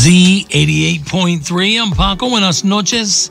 Z88.3. I'm Paco. Buenas noches.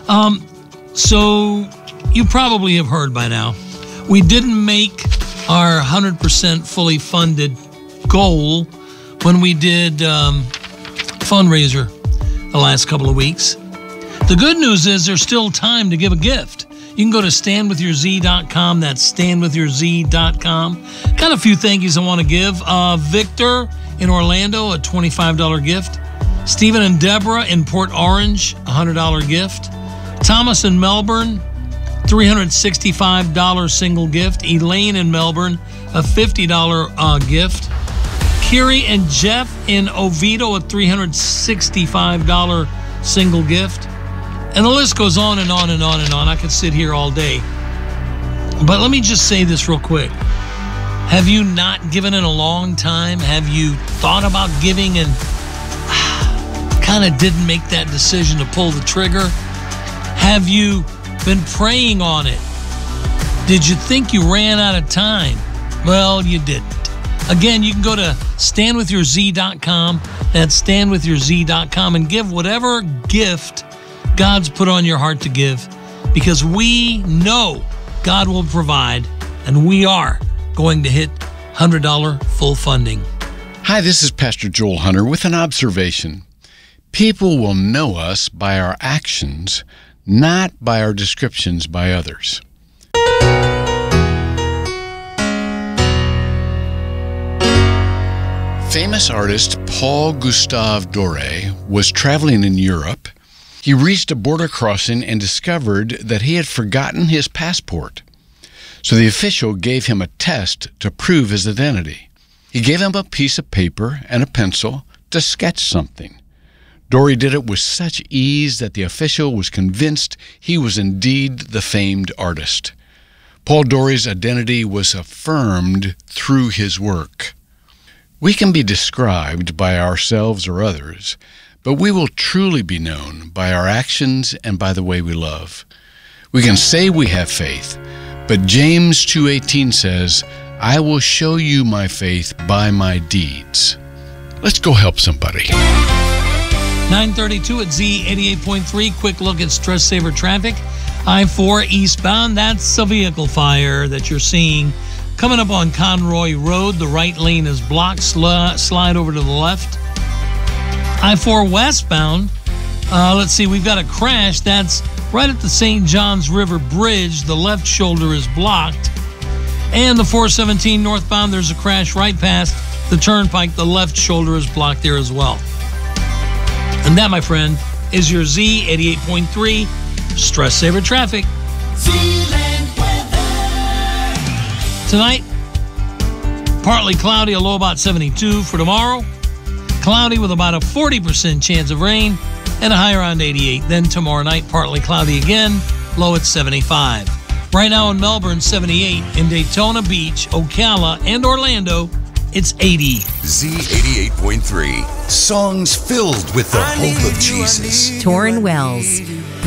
So you probably have heard by now, we didn't make our 100% fully funded goal when we did fundraiser the last couple of weeks. The good news is there's still time to give a gift. You can go to standwithyourz.com. That's standwithyourz.com. Got a few thank yous I want to give. Victor in Orlando, a $25 gift. Stephen and Deborah in Port Orange, a $100 gift. Thomas in Melbourne, $365 single gift. Elaine in Melbourne, a $50 gift. Kiri and Jeff in Oviedo, a $365 single gift. And the list goes on and on and on and on. I could sit here all day. But let me just say this real quick. Have you not given in a long time? Have you thought about giving and kind of didn't make that decision to pull the trigger? Have you been praying on it? Did you think you ran out of time? Well, you didn't. Again, you can go to standwithyourz.com. That's standwithyourz.com and give whatever gift God's put on your heart to give, because we know God will provide, and we are going to hit $100 full funding. Hi, this is Pastor Joel Hunter with an observation. People will know us by our actions, not by our descriptions by others. Famous artist Paul Gustave Doré was traveling in Europe. He reached a border crossing and discovered that he had forgotten his passport. So the official gave him a test to prove his identity. He gave him a piece of paper and a pencil to sketch something. Doré did it with such ease that the official was convinced he was indeed the famed artist. Paul Doré's identity was affirmed through his work. We can be described by ourselves or others, but we will truly be known by our actions and by the way we love. We can say we have faith, but James 2:18 says, I will show you my faith by my deeds. Let's go help somebody. 932 at Z88.3. Quick look at stress saver traffic. I-4 eastbound. That's a vehicle fire that you're seeing coming up on Conroy Road. The right lane is blocked. Slide over to the left. I-4 westbound. Let's see. We've got a crash. That's right at the St. Johns River Bridge. The left shoulder is blocked. And the 417 northbound, there's a crash right past the turnpike. The left shoulder is blocked there as well. And that, my friend, is your Z88.3 Stress Saver Traffic. Tonight, partly cloudy, a low about 72. For tomorrow, cloudy with about a 40% chance of rain and a high around 88. Then tomorrow night, partly cloudy again, low at 75. Right now in Melbourne, 78. In Daytona Beach, Ocala, and Orlando, it's 80. Z88.3. Songs filled with the hope of Jesus. Torrin Wells.